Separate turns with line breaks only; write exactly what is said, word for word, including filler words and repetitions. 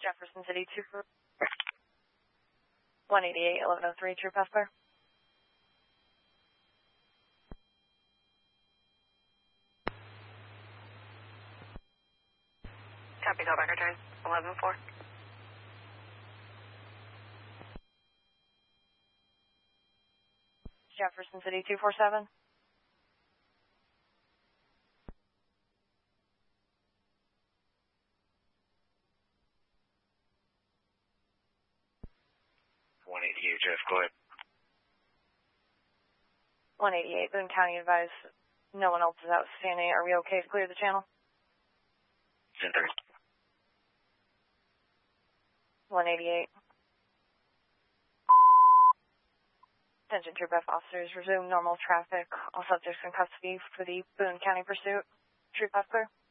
Jefferson City two for one eighty-eight, eleven oh three, true pass clear.
Copy, call back return, eleven four.
Jefferson City two four seven.
one eighty-eight, Jeff, go ahead.
one eighty-eight, Boone County advised no one else is outstanding. Are we okay to clear the channel?
Center.
one eighty-eight. Attention Troop F officers, resume normal traffic. All subjects in custody for the Boone County pursuit. Troop F clear.